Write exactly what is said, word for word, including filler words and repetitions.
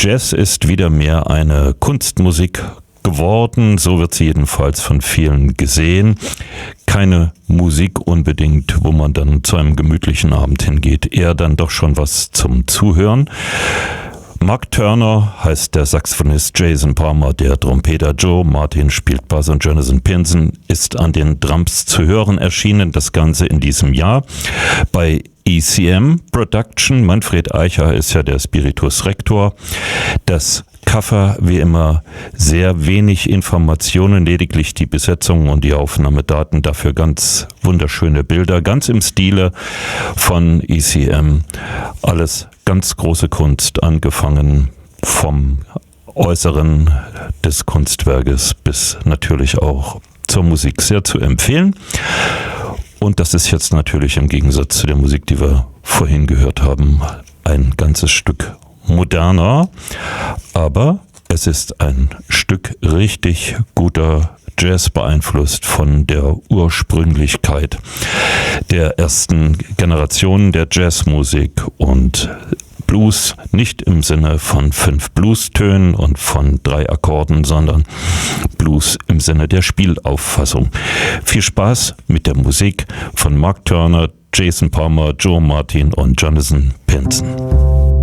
Jazz ist wieder mehr eine Kunstmusik geworden, so wird sie jedenfalls von vielen gesehen. Keine Musik unbedingt, wo man dann zu einem gemütlichen Abend hingeht, eher dann doch schon was zum Zuhören. Mark Turner heißt der Saxophonist, Jason Palmer der Trompeter, Joe Martin spielt Bass und Jonathan Pinson ist an den Drums zu hören erschienen, das Ganze in diesem Jahr bei E C M Production. Manfred Eicher ist ja der Spiritus Rector. Das Cover, wie immer, sehr wenig Informationen, lediglich die Besetzung und die Aufnahmedaten, dafür ganz wunderschöne Bilder, ganz im Stile von E C M. Alles ganz große Kunst, angefangen vom Äußeren des Kunstwerkes bis natürlich auch zur Musik, sehr zu empfehlen. Und das ist jetzt natürlich im Gegensatz zu der Musik, die wir vorhin gehört haben, ein ganzes Stück moderner, aber es ist ein Stück richtig guter Jazz, beeinflusst von der Ursprünglichkeit der ersten Generationen der Jazzmusik und Blues, nicht im Sinne von fünf Bluestönen und von drei Akkorden, sondern Blues im Sinne der Spielauffassung. Viel Spaß mit der Musik von Mark Turner, Jason Palmer, Joe Martin und Jonathan Pinson.